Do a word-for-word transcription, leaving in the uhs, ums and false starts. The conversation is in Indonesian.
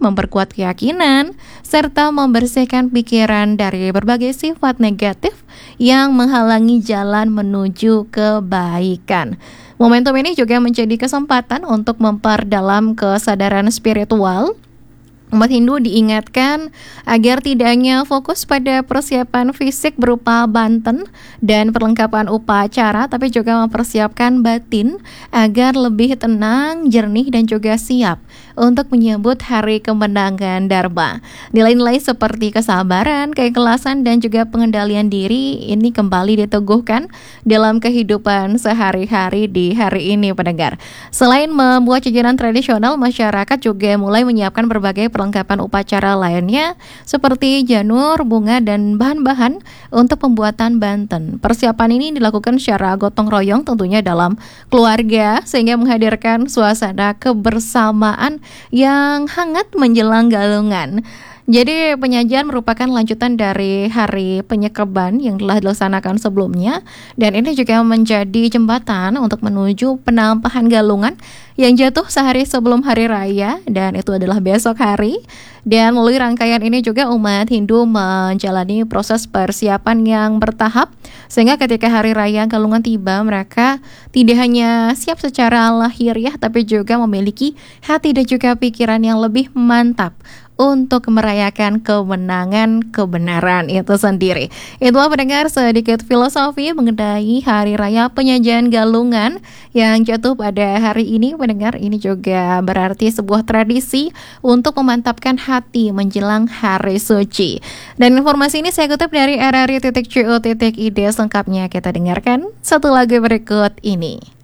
memperkuat keyakinan, serta membersihkan pikiran dari berbagai sifat negatif yang menghalangi jalan menuju kebaikan. Momentum ini juga menjadi kesempatan untuk memperdalam kesadaran spiritual. Umat Hindu diingatkan agar tidak hanya fokus pada persiapan fisik berupa banten dan perlengkapan upacara, tapi juga mempersiapkan batin agar lebih tenang, jernih, dan juga siap untuk menyambut hari kemenangan Dharma. Nilai-nilai seperti kesabaran, keikhlasan, dan juga pengendalian diri ini kembali diteguhkan dalam kehidupan sehari-hari di hari ini, pendengar. Selain membuat jajanan tradisional, masyarakat juga mulai menyiapkan berbagai perlengkapan upacara lainnya seperti janur, bunga, dan bahan-bahan untuk pembuatan banten. Persiapan ini dilakukan secara gotong royong tentunya dalam keluarga sehingga menghadirkan suasana kebersamaan yang hangat menjelang galungan. Jadi penyajian merupakan lanjutan dari hari penyekaban yang telah dilaksanakan sebelumnya, dan ini juga menjadi jembatan untuk menuju penampahan galungan yang jatuh sehari sebelum hari raya, dan itu adalah besok hari. Dan melalui rangkaian ini juga umat Hindu menjalani proses persiapan yang bertahap, sehingga ketika hari raya galungan tiba, mereka tidak hanya siap secara lahiriah, tapi juga memiliki hati dan juga pikiran yang lebih mantap untuk merayakan kemenangan kebenaran itu sendiri. Itulah pendengar sedikit filosofi mengenai Hari Raya Penyajian Galungan yang jatuh pada hari ini. Pendengar, ini juga berarti sebuah tradisi untuk memantapkan hati menjelang hari suci. Dan informasi ini saya kutip dari r r i titik co titik i d. Selengkapnya kita dengarkan satu lagu berikut ini.